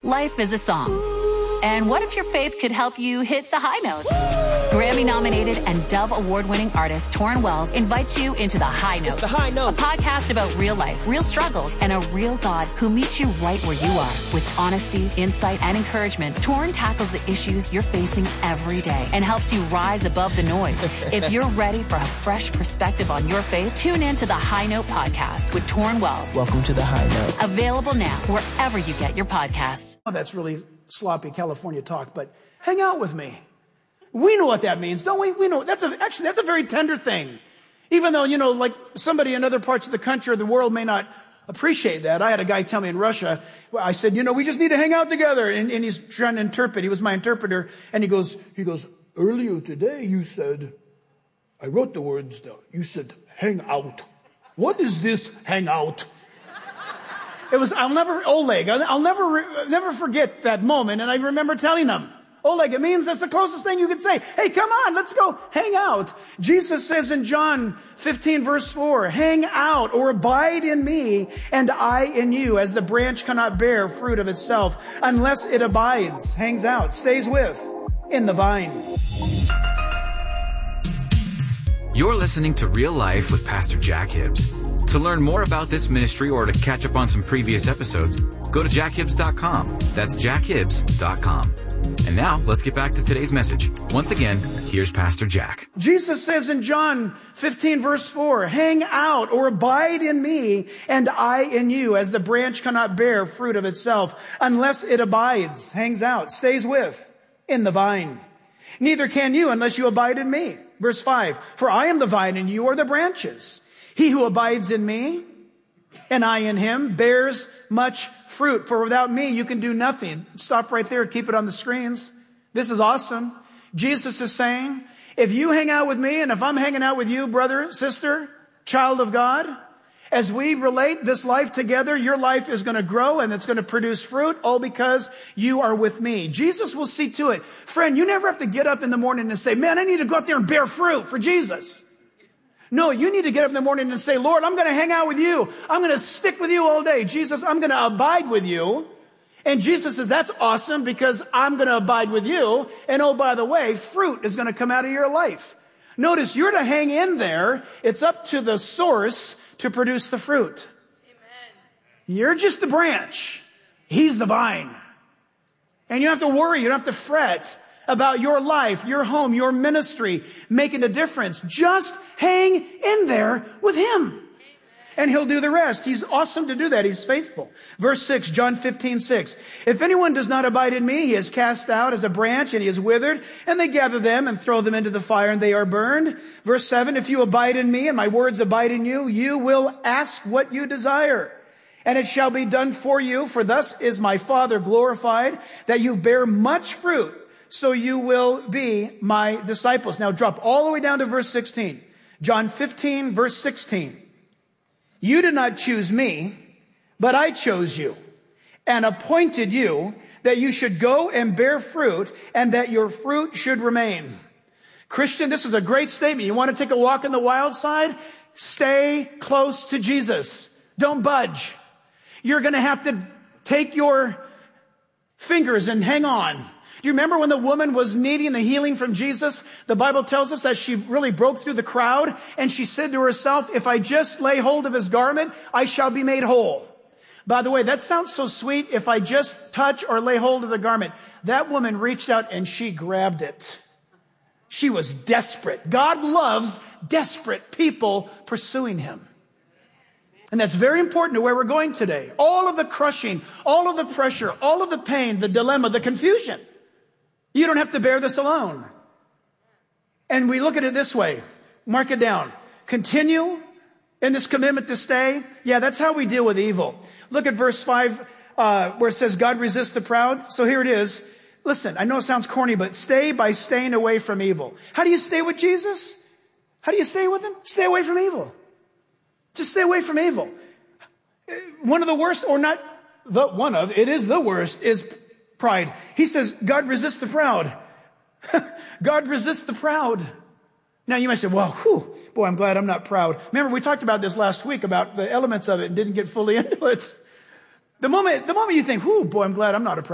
Life is a song. And what if your faith could help you hit the high notes? Grammy-nominated and Dove Award-winning artist Torrin Wells invites you into The High Note. It's The High Note. A podcast about real life, real struggles, and a real God who meets you right where you are. With honesty, insight, and encouragement, Torrin tackles the issues you're facing every day and helps you rise above the noise. If you're ready for a fresh perspective on your faith, tune in to The High Note podcast with Torrin Wells. Welcome to The High Note. Available now wherever you get your podcasts. Oh, that's really sloppy California talk, but hang out with me. We know what that means, don't we? We know that's a very tender thing. Even though, like somebody in other parts of the country or the world may not appreciate that. I had a guy tell me in Russia, I said, we just need to hang out together. And he's trying to interpret. He was my interpreter. And he goes, earlier today you said, I wrote the words down. You said, hang out. What is this hang out? It was, I'll never forget that moment. And I remember telling him, Oleg, it means that's the closest thing you could say. Hey, come on, let's go hang out. Jesus says in John 15 verse 4, hang out or abide in me and I in you, as the branch cannot bear fruit of itself unless it abides, hangs out, stays with, in the vine. You're listening to Real Life with Pastor Jack Hibbs. To learn more about this ministry or to catch up on some previous episodes, go to jackhibbs.com. That's jackhibbs.com. And now, let's get back to today's message. Once again, here's Pastor Jack. Jesus says in John 15 verse 4, hang out or abide in me and I in you, as the branch cannot bear fruit of itself unless it abides, hangs out, stays with, in the vine. Neither can you unless you abide in me. Verse 5, for I am the vine and you are the branches. He who abides in me and I in him bears much fruit. For without me, you can do nothing. Stop right there. Keep it on the screens. This is awesome. Jesus is saying, if you hang out with me and if I'm hanging out with you, brother, sister, child of God, as we relate this life together, your life is going to grow and it's going to produce fruit, all because you are with me. Jesus will see to it. Friend, you never have to get up in the morning and say, man, I need to go out there and bear fruit for Jesus. No, you need to get up in the morning and say, Lord, I'm going to hang out with you. I'm going to stick with you all day. Jesus, I'm going to abide with you. And Jesus says, that's awesome because I'm going to abide with you. And oh, by the way, fruit is going to come out of your life. Notice you're to hang in there. It's up to the source to produce the fruit. Amen. You're just a branch. He's the vine. And you don't have to worry. You don't have to fret about your life, your home, your ministry making a difference. Just hang in there with him. And he'll do the rest. He's awesome to do that. He's faithful. Verse 6, John 15:6. If anyone does not abide in me, he is cast out as a branch and he is withered, and they gather them and throw them into the fire and they are burned. Verse 7, if you abide in me and my words abide in you, you will ask what you desire, and it shall be done for you. For thus is my Father glorified, that you bear much fruit, so you will be my disciples. Now drop all the way down to verse 16. John 15, verse 16. You did not choose me, but I chose you and appointed you that you should go and bear fruit and that your fruit should remain. Christian, this is a great statement. You want to take a walk in the wild side? Stay close to Jesus. Don't budge. You're going to have to take your fingers and hang on. Do you remember when the woman was needing the healing from Jesus? The Bible tells us that she really broke through the crowd and she said to herself, if I just lay hold of his garment, I shall be made whole. By the way, that sounds so sweet. If I just touch or lay hold of the garment. That woman reached out and she grabbed it. She was desperate. God loves desperate people pursuing him. And that's very important to where we're going today. All of the crushing, all of the pressure, all of the pain, the dilemma, the confusion. You don't have to bear this alone. And we look at it this way. Mark it down. Continue in this commitment to stay. Yeah, that's how we deal with evil. Look at verse 5 where it says God resists the proud. So here it is. Listen, I know it sounds corny, but stay by staying away from evil. How do you stay with Jesus? How do you stay with him? Stay away from evil. Just stay away from evil. One of the worst, or not the one of, it is the worst, is pride. He says, God resists the proud. God resists the proud. Now you might say, well, boy, I'm glad I'm not proud. Remember, we talked about this last week about the elements of it and didn't get fully into it. The moment you think, boy, I'm glad I'm not a proud